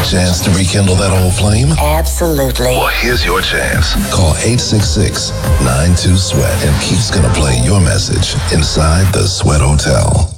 chance to rekindle that old flame? Absolutely. Well, here's your chance. Call 866-92-SWEAT and Keith's gonna play your message inside the Sweat Hotel.